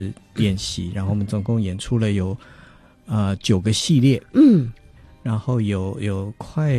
练习，然后我们总共演出了有9个系列，然后有快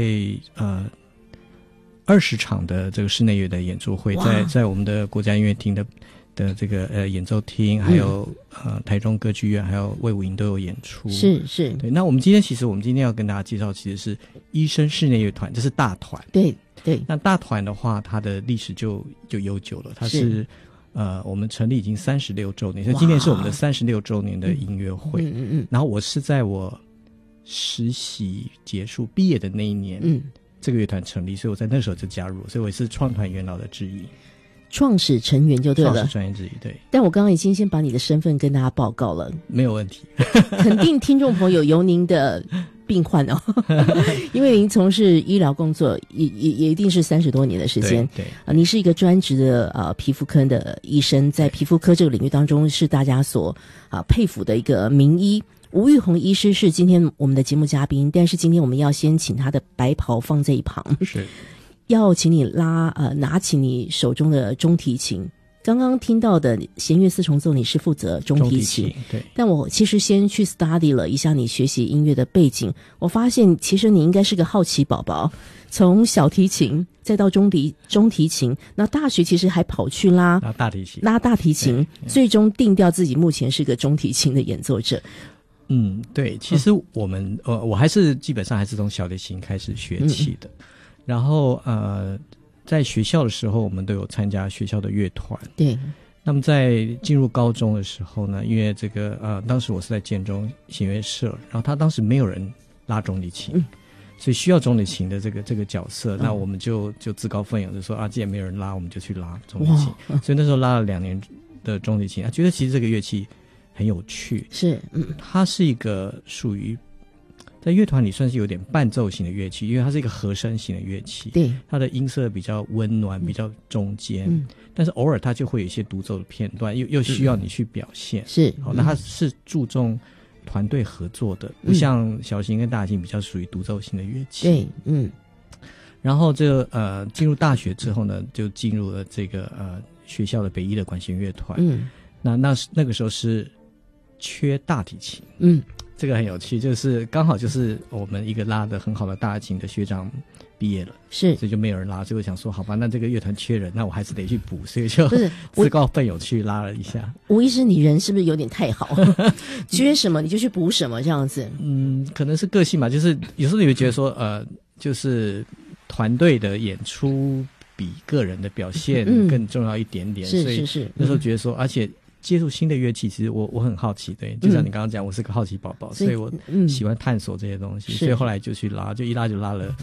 20场的这个室内乐的演奏会，在我们的国家音乐厅的这个演奏厅，还有台中歌剧院，还有卫武营都有演出。 是， 对。那我们今天要跟大家介绍，其实是医生室内乐团，这是大团。 对。 那大团的话，它的历史就悠久了，它是我们成立已经36周年，所以今年是我们的36周年的音乐会。然后我是在我实习结束毕业的那一年，这个乐团成立，所以我在那时候就加入，所以我也是创团元老的之一。 创始成员就对了， 创始成员之一，对。 但我刚刚已经先把你的身份跟大家报告了， 没有问题。 肯定听众朋友有您的病患哦，因为您从事医疗工作也一定是30多年的时间。 对你是一个专职的皮肤科的医生，在皮肤科这个领域当中是大家所佩服的一个名医。吴玉宏医师是今天我们的节目嘉宾，但是今天我们要先请他的白袍放在一旁， 是要请你拿起你手中的中提琴。刚刚听到的弦乐四重奏你是负责中提琴， 对。 但我其实先去 study 了一下你学习音乐的背景，我发现其实你应该是个好奇宝宝，从小提琴再到中提琴，那大学其实还跑去拉大提琴，最终定调自己目前是个中提琴的演奏者。 对，其实我们我还是基本上还是从小提琴开始学起的，然后在学校的时候我们都有参加学校的乐团。对。那么在进入高中的时候呢，因为这个当时我是在建中弦乐社，然后他当时没有人拉中提琴，所以需要中提琴的这个角色，那我们就自告奋勇就说既然没有人拉，我们就去拉中提琴。所以那时候拉了2年的中提琴，觉得其实这个乐器很有趣，它是一个属于在乐团里算是有点伴奏型的乐器，因为它是一个和声型的乐器，对，它的音色比较温暖，比较中间，但是偶尔它就会有一些独奏的片段，又需要你去表现，那它是注重团队合作的，不像小提琴跟大提琴比较属于独奏型的乐器。对，然后进入大学之后呢，就进入了这个学校的北医的管弦乐团。那个时候是缺大提琴，这个很有趣，就是刚好就是我们一个拉得很好的大提琴的学长毕业了，所以就没有人拉，所以我想说好吧，那这个乐团缺人，那我还是得去补，所以就自告奋勇去拉了一下。吴医师，你人是不是有点太好？缺什么你就去补什么这样子？可能是个性吧，就是有时候你会觉得说就是团队的演出比个人的表现更重要一点点，所以那时候觉得说，而且接触新的乐器，其实我很好奇，对，就像你刚刚讲，我是个好奇宝宝，所以我喜欢探索这些东西，所以后来就去拉，就一拉就拉了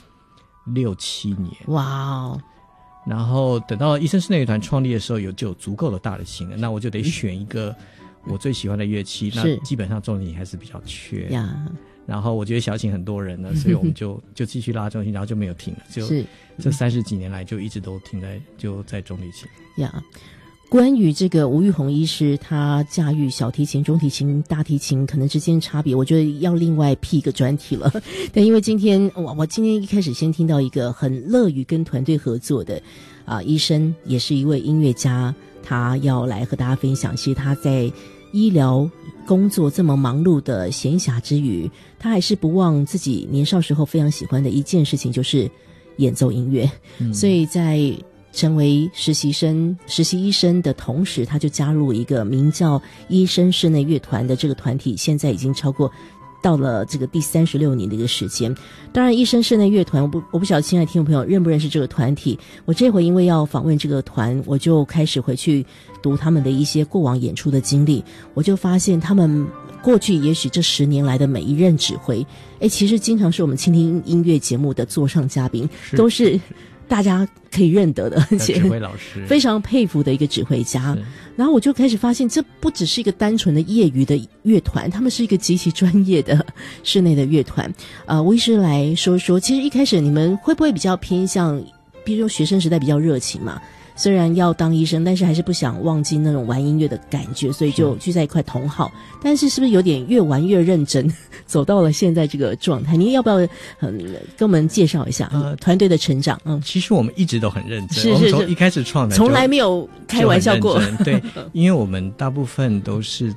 6-7年。哇哦！然后等到医生室内乐团创立的时候，就有足够的大提琴了，那我就得选一个我最喜欢的乐器，那基本上中提琴还是比较缺。然后我觉得小提琴很多人呢，所以我们就继续拉中提琴，然后就没有停了，就这30几年来就一直都在中提琴。关于这个吴玉宏医师他驾驭小提琴、中提琴、大提琴可能之间差别，我觉得要另外辟一个专题了。但因为今天我今天一开始先听到一个很乐于跟团队合作的医生，也是一位音乐家，他要来和大家分享，其实他在医疗工作这么忙碌的闲暇之余，他还是不忘自己年少时候非常喜欢的一件事情，就是演奏音乐。所以在成为实习医生的同时，他就加入一个名叫医生室内乐团的这个团体，现在已经到了这个第36年的一个时间。当然医生室内乐团我不晓得亲爱的听众朋友认不认识这个团体，我这回因为要访问这个团，我就开始回去读他们的一些过往演出的经历，我就发现他们过去也许这10年来的每一任指挥，其实经常是我们倾听音乐节目的座上嘉宾，都是大家可以认得的，而且指挥老师非常佩服的一个指挥家。然后我就开始发现，这不只是一个单纯的业余的乐团，他们是一个极其专业的室内的乐团。吴医师来说说，其实一开始你们会不会比较偏向，比如说学生时代比较热情嘛， 虽然要当医生，但是还是不想忘记那种玩音乐的感觉，所以就聚在一块同好。但是是不是有点越玩越认真，走到了现在这个状态？你要不要跟我们介绍一下团队的成长？ 其实我们一直都很认真， 是我们从一开始创的从来没有开玩笑过。 对，因为我们大部分都是